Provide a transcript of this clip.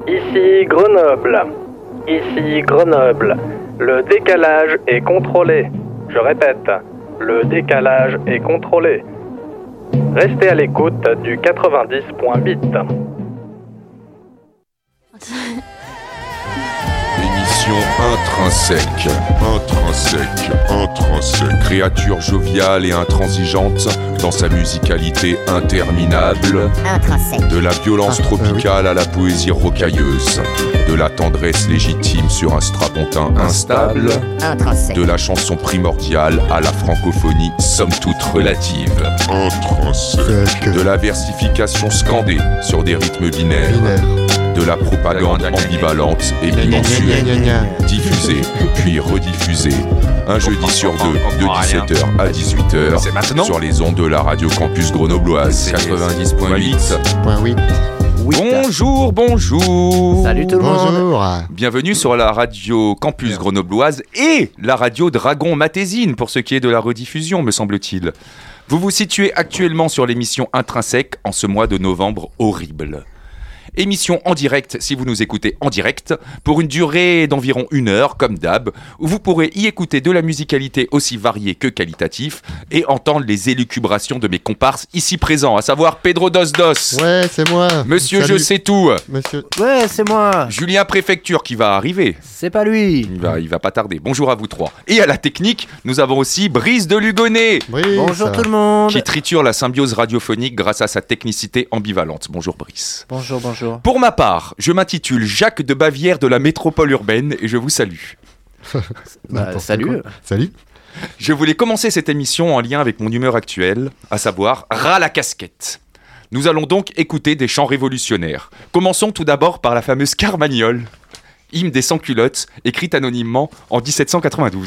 Ici Grenoble. Ici Grenoble. Le décalage est contrôlé. Je répète, le décalage est contrôlé. Restez à l'écoute du 90.8. Émission intrinsèque. Créature joviale et intransigeante dans sa musicalité interminable. Intrinsèque. De la violence tropicale à la poésie rocailleuse. De la tendresse légitime sur un strapontin instable. Intrinsèque. De la chanson primordiale à la francophonie somme toute relative. Intrinsèque. De la versification scandée sur des rythmes binaires. De la propagande ambivalente et bimensuelle. Diffusée, puis rediffusée. Un jeudi sur deux, de 17h à 18h. C'est maintenant. Sur les ondes de la radio campus grenobloise 90.8. Bonjour. Salut tout le monde. Bonjour. Bienvenue sur la radio campus grenobloise et la radio Dragon Matésine pour ce qui est de la rediffusion, me semble-t-il. Vous vous situez actuellement sur l'émission Intrinsèque en ce mois de novembre horrible. Émission en direct, si vous nous écoutez en direct, pour une durée d'environ 1 heure, comme d'hab, où vous pourrez y écouter de la musicalité aussi variée que qualitative et entendre les élucubrations de mes comparses ici présents, à savoir Pedro Dos Dos. Ouais, c'est moi. Monsieur Salut. Je sais tout. Monsieur. Ouais, c'est moi. Julien Préfecture qui va arriver. C'est pas lui. Il va pas tarder. Bonjour à vous trois. Et à la technique, nous avons aussi Brice de Lugonnet, Brice. Bonjour tout le monde. qui triture la symbiose radiophonique grâce à sa technicité ambivalente. Bonjour Brice. Bonjour. Pour ma part, je m'intitule Jacques de Bavière de la métropole urbaine et je vous salue. Salut. Salut. Je voulais commencer cette émission en lien avec mon humeur actuelle, à savoir ras la casquette. Nous allons donc écouter des chants révolutionnaires. Commençons tout d'abord par la fameuse Carmagnole, hymne des sans-culottes, écrite anonymement en 1792.